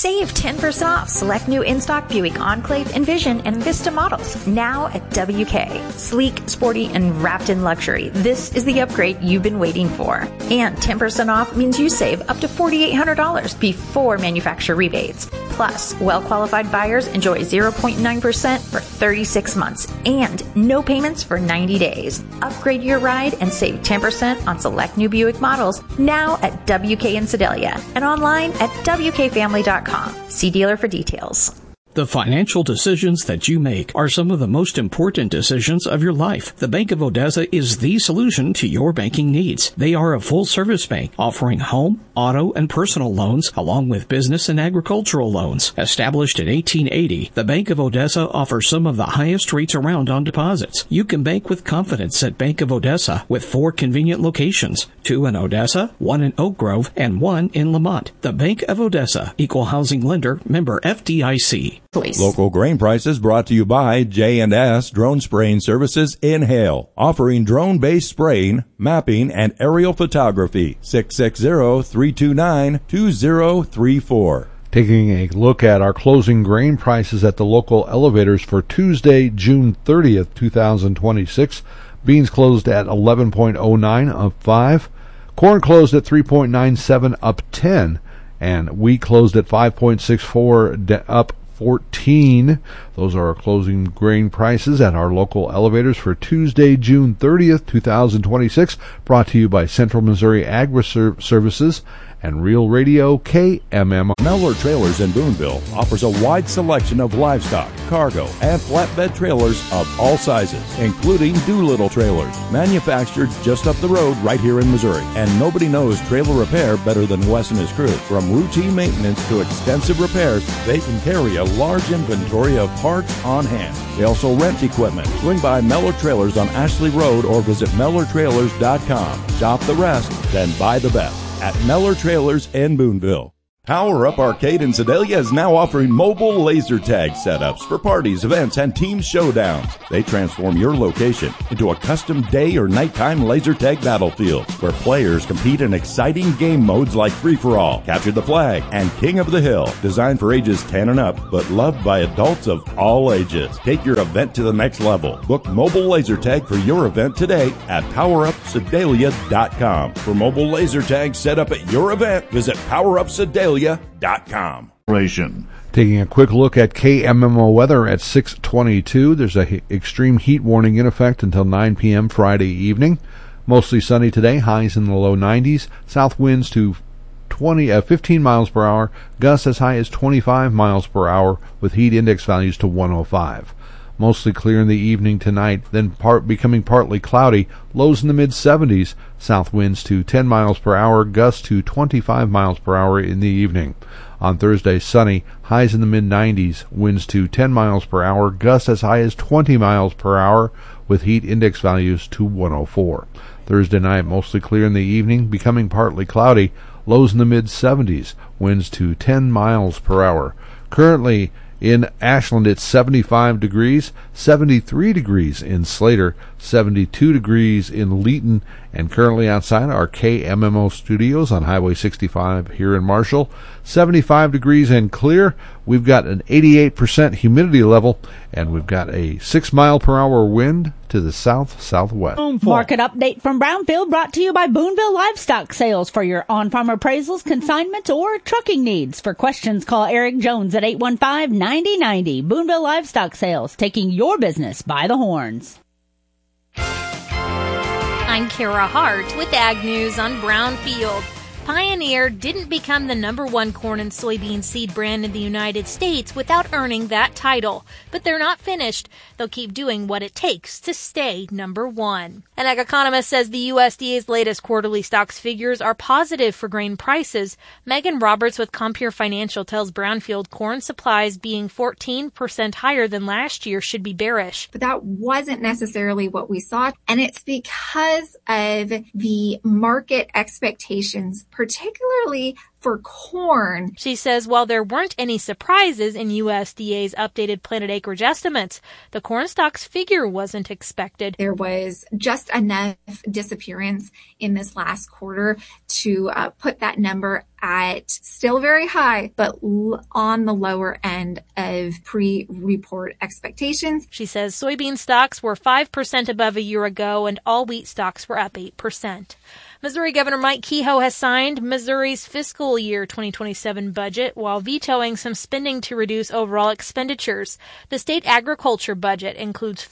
Save 10% off select new in-stock Buick Enclave, Envision, and Vista models now at WK. Sleek, sporty, and wrapped in luxury. This is the upgrade you've been waiting for. And 10% off means you save up to $4,800 before manufacturer rebates. Plus, well-qualified buyers enjoy 0.9% for 36 months and no payments for 90 days. Upgrade your ride and save 10% on select new Buick models now at WK in Sedalia and online at WKFamily.com. See dealer for details. The financial decisions that you make are some of the most important decisions of your life. The Bank of Odessa is the solution to your banking needs. They are a full-service bank offering home, auto, and personal loans along with business and agricultural loans. Established in 1880, the Bank of Odessa offers some of the highest rates around on deposits. You can bank with confidence at Bank of Odessa with 4 convenient locations, 2 in Odessa, 1 in Oak Grove, and 1 in Lamont. The Bank of Odessa, Equal Housing Lender, member FDIC. Local grain prices brought to you by J&S Drone Spraying Services in Hale, offering drone-based spraying, mapping, and aerial photography. 660-329-2034. Taking a look at our closing grain prices at the local elevators for Tuesday, June 30th, 2026. Beans closed at 11.09, up 5. Corn closed at 3.97, up 10. And wheat closed at 5.64, up 14. Those are our closing grain prices at our local elevators for Tuesday, June 30th, 2026. Brought to you by Central Missouri Agri-Services and Real Radio KMM. Mellor Trailers in Boonville offers a wide selection of livestock, cargo, and flatbed trailers of all sizes, including Doolittle trailers, manufactured just up the road right here in Missouri. And nobody knows trailer repair better than Wes and his crew. From routine maintenance to extensive repairs, they can carry a large inventory of parts on hand. They also rent equipment. Swing by Mellor Trailers on Ashley Road or visit MellerTrailers.com. Shop the rest, then buy the best at Mellor Trailers in Boonville. Power Up Arcade in Sedalia is now offering mobile laser tag setups for parties, events, and team showdowns. They transform your location into a custom day or nighttime laser tag battlefield where players compete in exciting game modes like Free-for-All, Capture the Flag, and King of the Hill. Designed for ages 10 and up, but loved by adults of all ages. Take your event to the next level. Book mobile laser tag for your event today at PowerUpSedalia.com. For mobile laser tags set up at your event, visit PowerUpSedalia.com. Taking a quick look at KMMO weather at 6:22. There's a extreme heat warning in effect until 9 p.m. Friday evening. Mostly sunny today, highs in the low 90s. South winds to 15 miles per hour, gusts as high as 25 miles per hour with heat index values to 105. Mostly clear in the evening tonight, then becoming partly cloudy, lows in the mid-70s, south winds to 10 miles per hour, gusts to 25 miles per hour in the evening. On Thursday, sunny, highs in the mid-90s, winds to 10 miles per hour, gusts as high as 20 miles per hour, with heat index values to 104. Thursday night, mostly clear in the evening, becoming partly cloudy, lows in the mid-70s, winds to 10 miles per hour. Currently, in Ashland, it's 75 degrees, 73 degrees in Slater, 72 degrees in Leeton, and currently outside our KMMO studios on Highway 65 here in Marshall, 75 degrees and clear. We've got an 88% humidity level, and we've got a 6 mile per hour wind to the south-southwest. Market update from Brownfield brought to you by Boonville Livestock Sales for your on-farm appraisals, consignments, or trucking needs. For questions, call Eric Jones at 815-9090. Boonville Livestock Sales, taking your business by the horns. I'm Kara Hart with Ag News on Brownfield. Pioneer didn't become the #1 corn and soybean seed brand in the United States without earning that title. But they're not finished. They'll keep doing what it takes to stay #1. An ag economist says the USDA's latest quarterly stocks figures are positive for grain prices. Megan Roberts with Compeer Financial tells Brownfield corn supplies being 14% higher than last year should be bearish. But that wasn't necessarily what we saw. And it's because of the market expectations, particularly for corn. She says while there weren't any surprises in USDA's updated planted acreage estimates, the corn stocks figure wasn't expected. There was just enough disappearance in this last quarter to put that number at still very high, but on the lower end of pre-report expectations. She says soybean stocks were 5% above a year ago and all wheat stocks were up 8%. Missouri Governor Mike Kehoe has signed Missouri's fiscal year 2027 budget while vetoing some spending to reduce overall expenditures. The state agriculture budget includes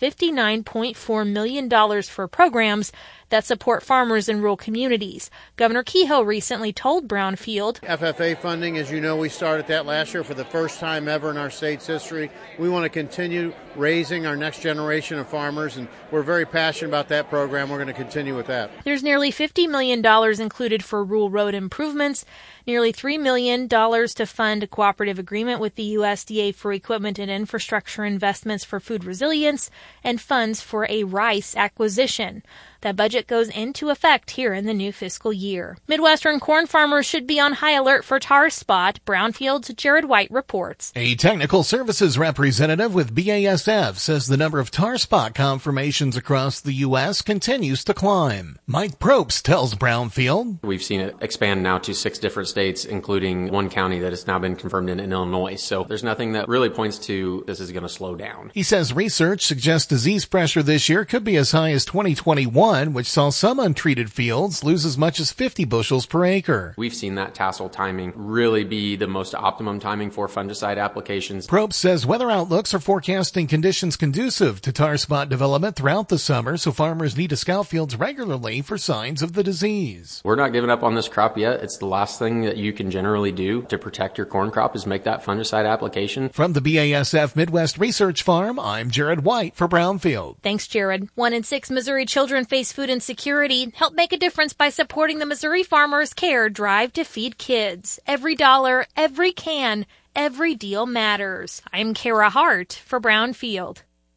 $59.4 million for programs that support farmers in rural communities. Governor Kehoe recently told Brownfield, FFA funding, as you know, we started that last year for the first time ever in our state's history. We want to continue raising our next generation of farmers, and we're very passionate about that program. We're going to continue with that. There's nearly $50 million included for rural road improvements, nearly $3 million to fund a cooperative agreement with the USDA for equipment and infrastructure investments for food resilience, and funds for a rice acquisition. That budget goes into effect here in the new fiscal year. Midwestern corn farmers should be on high alert for tar spot. Brownfield's Jared White reports. A technical services representative with BASF says the number of tar spot confirmations across the U.S. continues to climb. Mike Probst tells Brownfield, we've seen it expand now to 6 different states, including one county that has now been confirmed in Illinois. So there's nothing that really points to this is going to slow down. He says research suggests disease pressure this year could be as high as 2021, which saw some untreated fields lose as much as 50 bushels per acre. We've seen that tassel timing really be the most optimum timing for fungicide applications. Probst says weather outlooks are forecasting conditions conducive to tar spot development throughout the summer, so farmers need to scout fields regularly for signs of the disease. We're not giving up on this crop yet. It's the last thing that you can generally do to protect your corn crop is make that fungicide application. From the BASF Midwest Research Farm, I'm Jared White for Brownfield. Thanks, Jared. 1 in 6 Missouri children face food insecurity. Help make a difference by supporting the Missouri Farmers Care Drive to Feed Kids. Every dollar, every can, every deal matters. I'm Kara Hart for Brownfield.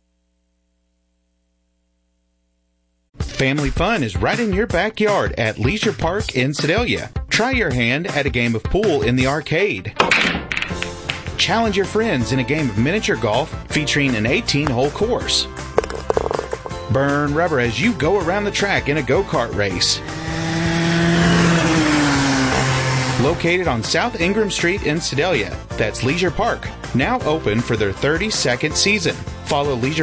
Family fun is right in your backyard at Leisure Park in Sedalia. Try your hand at a game of pool in the arcade. Challenge your friends in a game of miniature golf featuring an 18-hole course. Burn rubber as you go around the track in a go-kart race. Located on South Ingram Street in Sedalia, that's Leisure Park, now open for their 32nd season. Follow Leisure